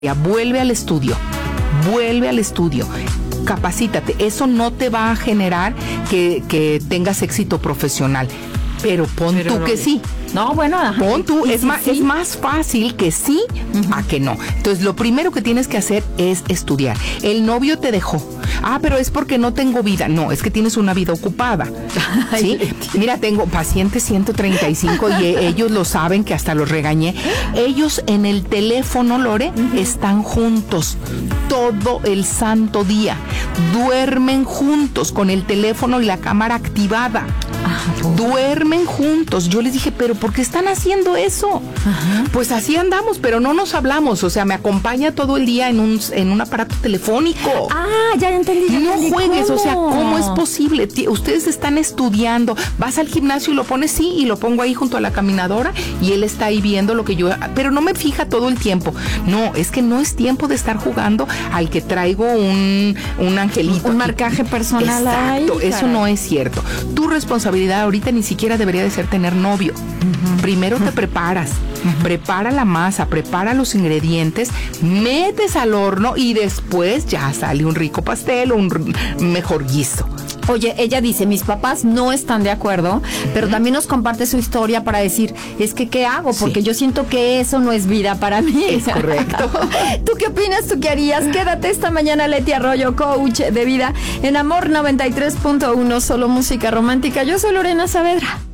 vuelve al estudio, capacítate. Eso no te va a generar que tengas éxito profesional, pero pon tú que sí. No, bueno, ajá. Pon tú, es más fácil que sí a que no. Entonces, lo primero que tienes que hacer es estudiar. El novio te dejó. Pero es porque no tengo vida. No, es que tienes una vida ocupada. ¿Sí? Mira, tengo pacientes 135 y ellos lo saben, que hasta los regañé. Ellos en el teléfono, Lore, están juntos todo el santo día. Duermen juntos con el teléfono y la cámara activada. Duermen juntos. Yo les dije, ¿pero por qué están haciendo eso? Pues así andamos, pero no nos hablamos. O sea, me acompaña todo el día en un aparato telefónico. Ya entendí. No juegues, ¿cómo? O sea, ¿cómo es posible? Ustedes están estudiando, vas al gimnasio y lo pones, sí, y lo pongo ahí junto a la caminadora y él está ahí viendo lo que yo, pero no me fija todo el tiempo. No, es que no es tiempo de estar jugando al que traigo un angelito. Un marcaje personal. Exacto, eso no es cierto. Tu responsabilidad ahorita ni siquiera debería de ser tener novio. Primero te preparas, prepara la masa, prepara los ingredientes, metes al horno y después ya sale un rico pastel o un mejor guiso. Oye, ella dice, mis papás no están de acuerdo, pero también nos comparte su historia para decir, es que ¿qué hago? Porque yo siento que eso no es vida para mí. Es correcto. ¿Tú qué opinas? ¿Tú qué harías? Quédate esta mañana, Leti Arroyo, coach de vida, en Amor 93.1, solo música romántica. Yo soy Lorena Saavedra.